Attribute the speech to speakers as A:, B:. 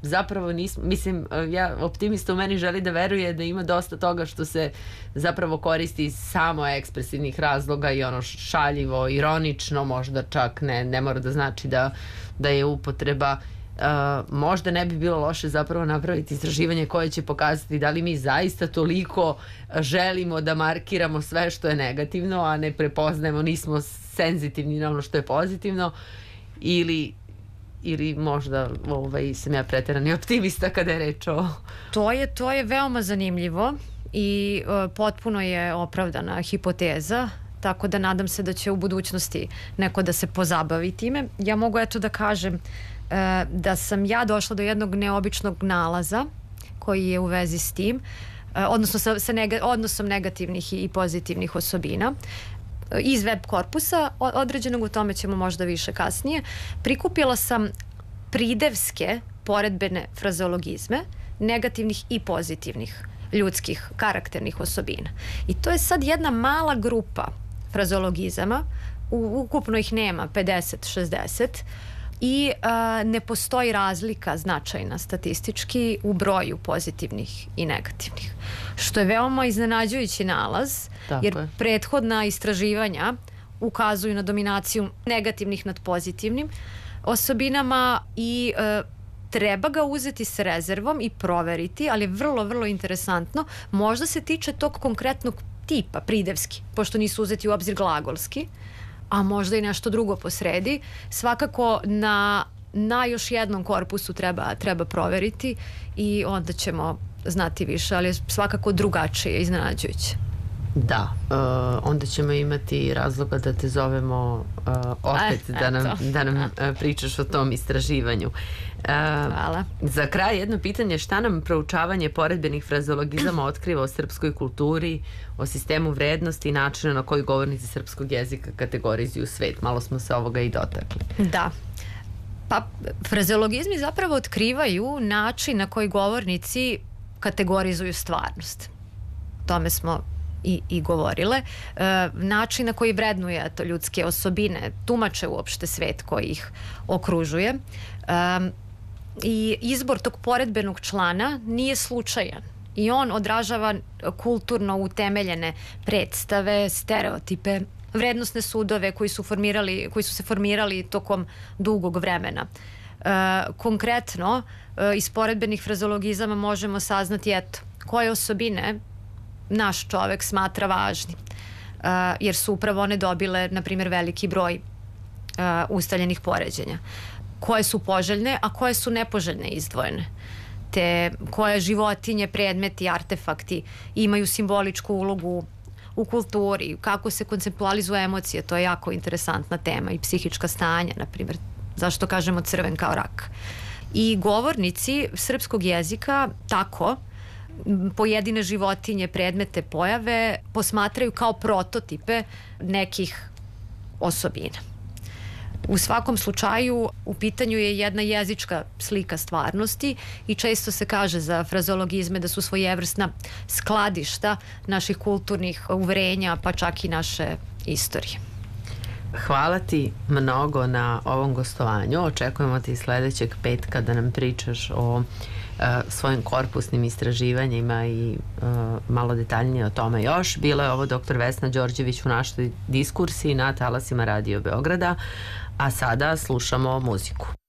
A: zapravo nismo, mislim, optimista u meni želi da veruje da ima dosta toga što se zapravo koristi iz samo ekspresivnih razloga i ono šaljivo, ironično, možda čak ne mora da znači da je upotreba. Možda ne bi bilo loše zapravo napraviti istraživanje koje će pokazati da li mi zaista toliko želimo da markiramo sve što je negativno, a ne prepoznajemo, nismo senzitivni na ono što je pozitivno, ili možda sam ja preterani optimista kada je reč o...
B: To je veoma zanimljivo i potpuno je opravdana hipoteza, tako da nadam se da će u budućnosti neko da se pozabavi time. Ja mogu da kažem da sam ja došla do jednog neobičnog nalaza koji je u vezi s tim, odnosno sa odnosom negativnih i pozitivnih osobina iz web korpusa određenog, u tome ćemo možda više kasnije. Prikupila sam pridevske poredbene frazeologizme negativnih i pozitivnih ljudskih karakternih osobina. I to je sad jedna mala grupa frazeologizama, ukupno ih nema 50-60, i ne postoji razlika značajna statistički u broju pozitivnih i negativnih. Što je veoma iznenađujući nalaz, jer prethodna istraživanja ukazuju na dominaciju negativnih nad pozitivnim osobinama i treba ga uzeti s rezervom i proveriti, ali je vrlo, vrlo interesantno. Možda se tiče tog konkretnog tipa, pridevski, pošto nisu uzeti u obzir glagolski, a možda i nešto drugo posredi. Svakako na još jednom korpusu treba proveriti i onda ćemo znati više, ali je svakako drugačije, iznenađujuće.
A: Da, onda ćemo imati razloga da te zovemo opet da nam pričaš o tom istraživanju.
B: Hvala.
A: Za kraj jedno pitanje, šta nam proučavanje poredbenih frazeologizama otkriva o srpskoj kulturi, o sistemu vrednosti i načinu na koji govornici srpskog jezika kategorizuju svet? Malo smo se ovoga i dotakli.
B: Da. Pa, frazeologizmi zapravo otkrivaju način na koji govornici kategorizuju stvarnost. O tome smo i govorile. Način na koji vrednuje ljudske osobine, tumače uopšte svet koji ih okružuje. I izbor tog poredbenog člana nije slučajan. I on odražava kulturno utemeljene predstave, stereotipe, vrednosne sudove koji su se formirali tokom dugog vremena. Konkretno, iz poredbenih frazeologizama možemo saznati koje osobine naš čovek smatra važnim, jer su upravo one dobile, na primjer, veliki broj ustaljenih poređenja. Koje su poželjne, a koje su nepoželjne izdvojene. Te koje životinje, predmeti, artefakti imaju simboličku ulogu u kulturi, kako se konceptualizuju emocije, to je jako interesantna tema, i psihička stanja, na primjer, zašto kažemo crven kao rak. I govornici srpskog jezika tako pojedine životinje, predmete, pojave posmatraju kao prototipe nekih osobina. U svakom slučaju u pitanju je jedna jezička slika stvarnosti i često se kaže za frazeologizme da su svojevrsna skladišta naših kulturnih uverenja, pa čak i naše istorije.
A: Hvala ti mnogo na ovom gostovanju. Očekujemo ti sledećeg petka da nam pričaš o svojim korpusnim istraživanjima i malo detaljnije o tome još. Bila je ovo dr. Vesna Đorđević u našoj diskursiji na talasima Radio Beograda, a sada slušamo muziku.